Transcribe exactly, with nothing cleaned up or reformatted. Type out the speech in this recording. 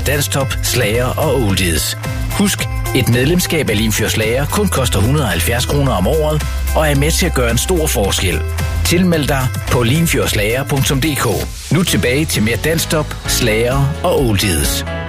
Danstop, Slager og Oldies. Husk, et medlemskab af Limfjord Slager kun koster et hundrede og halvfjerds kroner om året og er med til at gøre en stor forskel. Tilmeld dig på limfjordslager punktum d k. Nu tilbage til mere Danstop, Slager og Oldies.